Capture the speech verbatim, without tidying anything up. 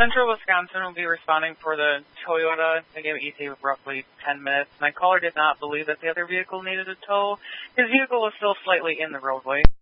Central Wisconsin will be responding for the Toyota. They gave E T A roughly ten minutes. My caller did not believe that the other vehicle needed a tow. His vehicle was still slightly in the roadway.